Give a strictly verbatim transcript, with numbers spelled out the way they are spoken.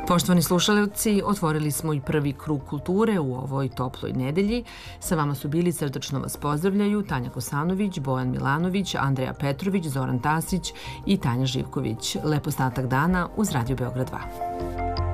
Poštovani slušalci, otvorili smo i prvi krug kulture u ovoj toploj nedelji. Sa vama su bili, srdačno vas pozdravljaju, Tanja Kosanović, Bojan Milanović, Andreja Petrović, Zoran Tasić i Tanja Živković. Lep ostatak dana uz Radio Beograd dva.